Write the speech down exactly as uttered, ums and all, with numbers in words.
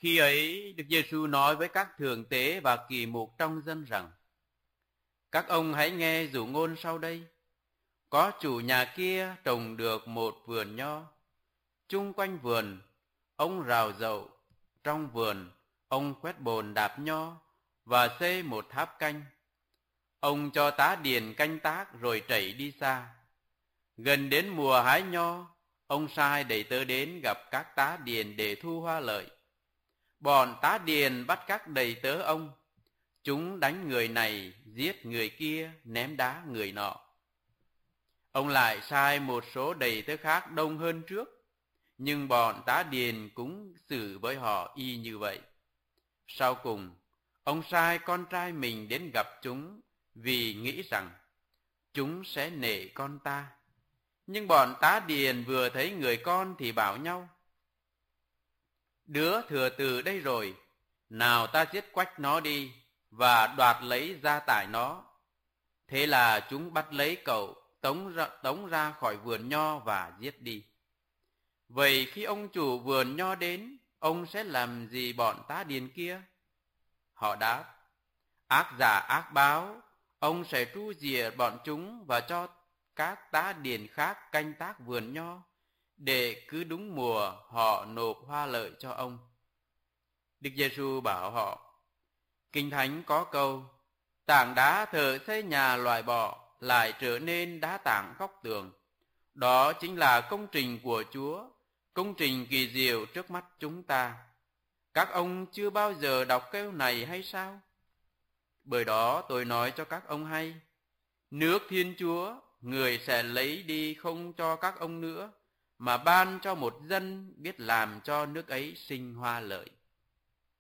Khi ấy, Đức Giêsu nói với các thượng tế và kỳ mục trong dân rằng: các ông hãy nghe dụ ngôn sau đây. Có chủ nhà kia trồng được một vườn nho. Chung quanh vườn, ông rào dậu. Trong vườn, ông quét bồn đạp nho và xây một tháp canh. Ông cho tá điền canh tác rồi chạy đi xa. Gần đến mùa hái nho, ông sai đầy tớ đến gặp các tá điền để thu hoa lợi. Bọn tá điền bắt các đầy tớ ông. Chúng đánh người này, giết người kia, ném đá người nọ. Ông lại sai một số đầy tớ khác đông hơn trước, nhưng bọn tá điền cũng xử với họ y như vậy. Sau cùng, ông sai con trai mình đến gặp chúng vì nghĩ rằng chúng sẽ nể con ta. Nhưng bọn tá điền vừa thấy người con thì bảo nhau: đứa thừa từ đây rồi, nào ta giết quách nó đi và đoạt lấy gia tài nó. Thế là chúng bắt lấy cậu, tống ra, tống ra khỏi vườn nho và giết đi. Vậy khi ông chủ vườn nho đến, ông sẽ làm gì bọn tá điền kia? Họ đáp: ác giả ác báo, ông sẽ tru diệt bọn chúng và cho các tá điền khác canh tác vườn nho, để cứ đúng mùa họ nộp hoa lợi cho ông. Đức Giêsu bảo họ: Kinh Thánh có câu: tảng đá thợ xây nhà loại bỏ lại trở nên đá tảng góc tường. Đó chính là công trình của Chúa, công trình kỳ diệu trước mắt chúng ta. Các ông chưa bao giờ đọc câu này hay sao? Bởi đó tôi nói cho các ông hay, nước Thiên Chúa người sẽ lấy đi không cho các ông nữa, mà ban cho một dân biết làm cho nước ấy sinh hoa lợi.